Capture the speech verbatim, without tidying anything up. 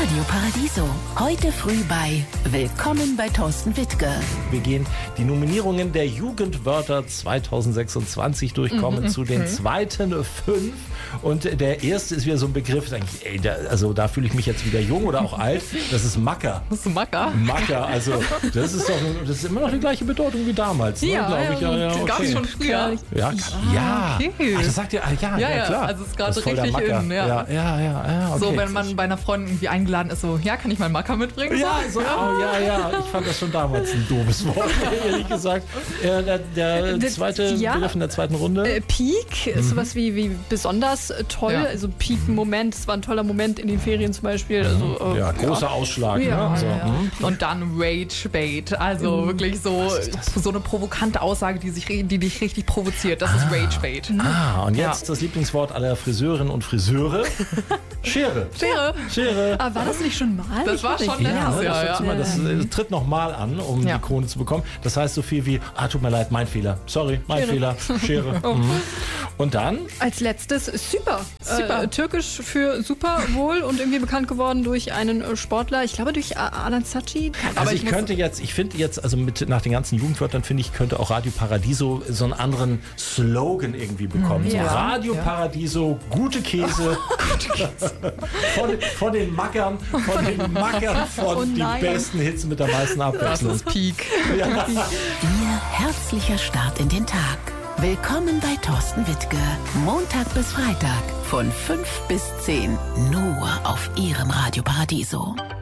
Radio Paradiso. Heute früh bei Willkommen bei Thorsten Wittke. Wir gehen die Nominierungen der Jugendwörter zwanzig sechsundzwanzig durchkommen mhm, zu den mhm. zweiten fünf. Und der erste ist wieder so ein Begriff, eigentlich, ey, da, also da fühle ich mich jetzt wieder jung oder auch alt. Das ist Macker. Das ist Macker? Macker, also das ist doch das ist immer noch die gleiche Bedeutung wie damals, ne, ja, glaube ich. Ja, ja, okay. Gab es schon früher. Ja, ja. Ah, okay. Ach, das sagt ihr, ah, ja, ja, ja, ja, klar. also es ist gerade richtig in. Ja, ja, ja, ja, ja okay. So, wenn man bei einer Freundin irgendwie eingeladen ist, so, ja, kann ich meinen Macker mitbringen? Ja, so, oh, ja, ja, ich fand das schon damals ein doofes Wort, ehrlich gesagt. Äh, der der das, zweite ja, Begriff in der zweiten Runde. Äh, Peak ist mhm. sowas wie, wie besonders toll, ja. also Peak-Moment, es war ein toller Moment in den Ferien zum Beispiel. Also, äh, ja, großer ja. Ausschlag. Ja, ne? so, ja. mhm. Und dann Rage-Bait, also mhm. wirklich so, so eine provokante Aussage, die, sich, die dich richtig provoziert. Das ah. ist Rage-Bait. Ah, und jetzt ja. das Lieblingswort aller Friseurinnen und Friseure. Schere. Schere. Schere. Aber war das nicht schon mal? Das ich war schon letztes ja, Jahr. Das, ja. das, das tritt nochmal an, um ja. die Krone zu bekommen. Das heißt so viel wie, ah, tut mir leid, mein Fehler. Sorry, mein Schere. Fehler. Schere. Oh. Mhm. Und dann? Als letztes super. Super. Äh, türkisch für super wohl und irgendwie bekannt geworden durch einen Sportler. Ich glaube durch Adnan Saci. Also Aber ich, ich könnte jetzt, ich finde jetzt, also mit nach den ganzen Jugendwörtern finde ich, könnte auch Radio Paradiso so einen anderen Slogan irgendwie bekommen. Ja. So Radio ja. Paradiso, gute Käse. von, von den Mackern, von den Mackern von oh die besten Hits mit der meisten Abwechslung. Das ist Peak. Ja. Ihr herzlicher Start in den Tag. Willkommen bei Thorsten Wittke. Montag bis Freitag von fünf bis zehn. Nur auf Ihrem Radio Paradiso.